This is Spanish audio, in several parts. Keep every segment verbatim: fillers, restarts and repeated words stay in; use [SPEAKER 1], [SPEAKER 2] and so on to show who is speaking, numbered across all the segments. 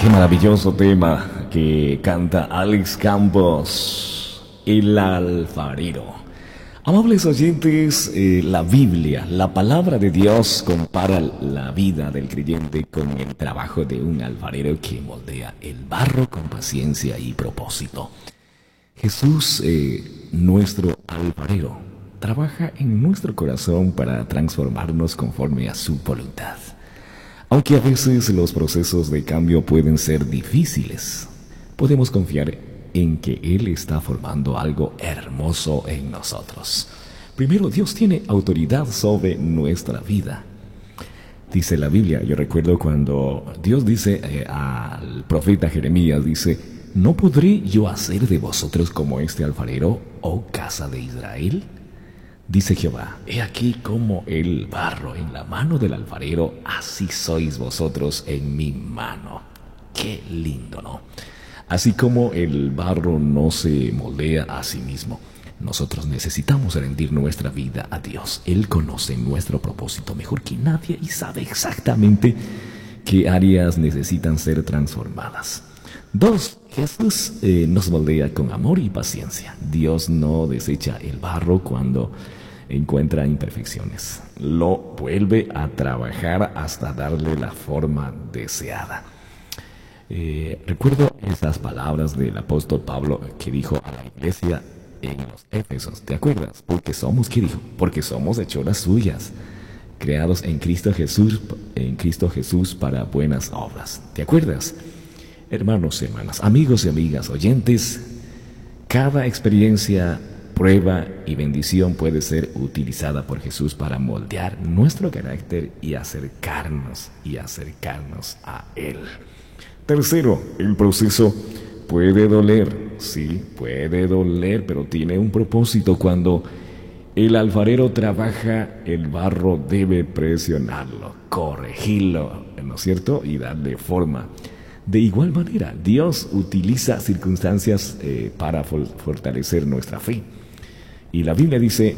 [SPEAKER 1] Qué maravilloso tema que canta Alex Campos, El Alfarero. Amables oyentes, eh, la Biblia, la palabra de Dios compara la vida del creyente con el trabajo de un alfarero que moldea el barro con paciencia y propósito. Jesús, eh, nuestro alfarero, trabaja en nuestro corazón para transformarnos conforme a su voluntad. Aunque a veces los procesos de cambio pueden ser difíciles, podemos confiar en que Él está formando algo hermoso en nosotros. Primero, Dios tiene autoridad sobre nuestra vida. Dice la Biblia, yo recuerdo cuando Dios dice eh, al profeta Jeremías, dice: ¿no podré yo hacer de vosotros como este alfarero, oh casa de Israel? Dice Jehová: he aquí como el barro en la mano del alfarero, así sois vosotros en mi mano. Qué lindo, ¿no? Así como el barro no se moldea a sí mismo, nosotros necesitamos rendir nuestra vida a Dios. Él conoce nuestro propósito mejor que nadie y sabe exactamente qué áreas necesitan ser transformadas. Dos, Jesús eh, nos moldea con amor y paciencia. Dios no desecha el barro cuando encuentra imperfecciones. Lo vuelve a trabajar hasta darle la forma deseada. Eh, recuerdo estas palabras del apóstol Pablo que dijo a la iglesia en los Éfesos. ¿Te acuerdas? Porque somos, ¿qué dijo? Porque somos hechuras suyas, creados en Cristo Jesús, en Cristo Jesús para buenas obras. ¿Te acuerdas? Hermanos y hermanas, amigos y amigas, oyentes, cada experiencia, prueba y bendición puede ser utilizada por Jesús para moldear nuestro carácter y acercarnos y acercarnos a Él. Tercero, el proceso puede doler, sí, puede doler, pero tiene un propósito. Cuando el alfarero trabaja, el barro debe presionarlo, corregirlo, ¿no es cierto? Y darle forma. De igual manera, Dios utiliza circunstancias eh, para fortalecer nuestra fe. Y la Biblia dice,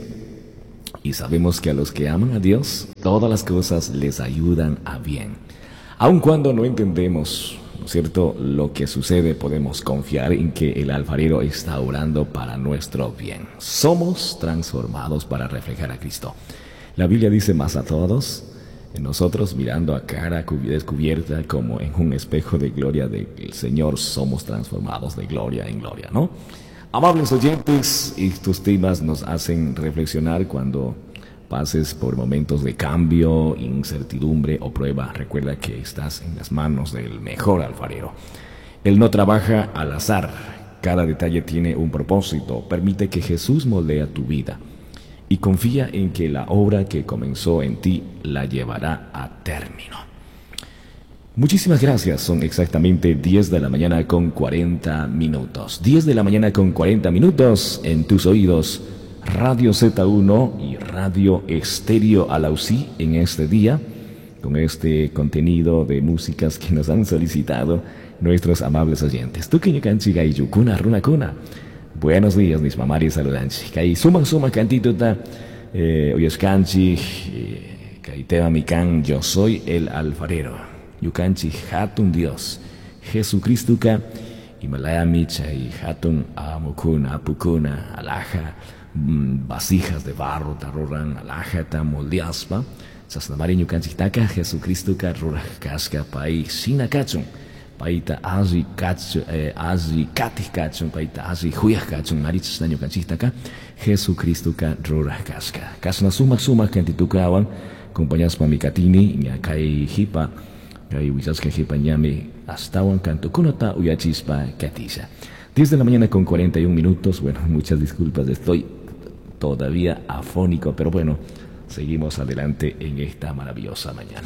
[SPEAKER 1] y sabemos que a los que aman a Dios, todas las cosas les ayudan a bien. Aun cuando no entendemos, ¿no es cierto?, lo que sucede, podemos confiar en que el alfarero está obrando para nuestro bien. Somos transformados para reflejar a Cristo. La Biblia dice: más a todos, nosotros mirando a cara descubierta como en un espejo de gloria del Señor, somos transformados de gloria en gloria, ¿no? Amables oyentes, estos temas nos hacen reflexionar cuando pases por momentos de cambio, incertidumbre o prueba. Recuerda que estás en las manos del mejor alfarero. Él no trabaja al azar. Cada detalle tiene un propósito. Permite que Jesús moldea tu vida y confía en que la obra que comenzó en ti la llevará a término. Muchísimas gracias. Son exactamente diez de la mañana con cuarenta minutos. diez de la mañana con cuarenta minutos en tus oídos. Radio Z uno y Radio Estéreo Alausí en este día, con este contenido de músicas que nos han solicitado nuestros amables oyentes. Tuqueño canchi gai yukuna runa kuna. Buenos días, mis mamaris saludanchi. Kai suma suma cantituta eh, oyes canchi eh, kai tema mi can, yo soy el alfarero. Yukanchi hatun Dios Jesucristuka Himalaya micha y hatun amukuna apukuna alaja vasijas de barro taroran alajata moldiaspa sasnamariño canchitaka Jesucristuka rurajkashka pai sinakachun paita azi kachu eh, azi katikachun paita azi huyajkachun marichnaño canchitaka Jesucristuka rurajkashka kasna suma suma cantitukawan compañaspa mikatini ñakai hipa kai wisaska hipa ñami astawan cantukunata uyachispa katisa. diez de la mañana con cuarenta y un minutos. Bueno, muchas disculpas, estoy todavía afónico, pero bueno, seguimos adelante en esta maravillosa mañana.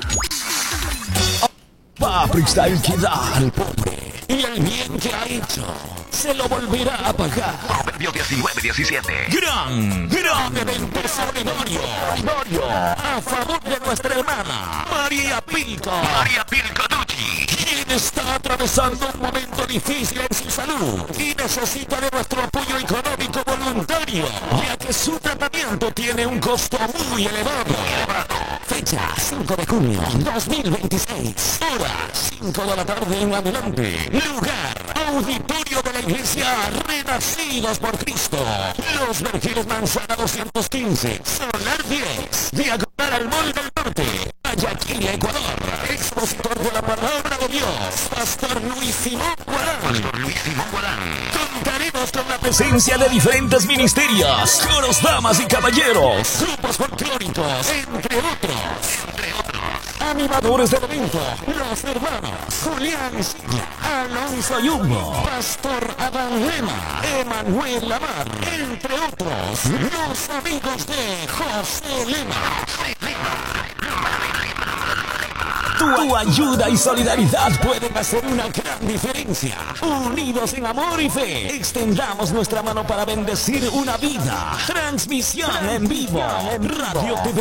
[SPEAKER 2] Va a freestyle que da al pobre y el bien que ha hecho se lo volverá a pagar.
[SPEAKER 3] Proverbios diecinueve diecisiete.
[SPEAKER 2] Gran, gran evento extraordinario a favor de nuestra hermana María Pilco.
[SPEAKER 3] María Pilco Ducci.
[SPEAKER 2] está atravesando un momento difícil en su salud y necesita de nuestro apoyo económico voluntario, ya que su tratamiento tiene un costo muy elevado. Fecha cinco de junio dos mil veintiséis. Hora cinco de la tarde en adelante. Lugar: auditorio de la iglesia Renacidos por Cristo. Los Vergeles Manzana doscientos quince. Solar diez. Diagonal al Mall del Norte. Guayaquil, Ecuador. Expositor de la palabra de Dios, Pastor Luis Simón Guarán. Pastor Luis Simón Guarán. Contaremos con la presencia de diferentes ministerios, coros, damas y caballeros, grupos folclóricos, entre otros. Entre otros. Animadores del evento, los hermanos Julián Sigla, Alonso Yumo, Pastor Adán Lema, Emanuel Lamar, entre otros, los amigos de José Lema. Tu ayuda y solidaridad pueden hacer una gran diferencia. Unidos en amor y fe, extendamos nuestra mano para bendecir una vida. Transmisión en vivo. Radio T V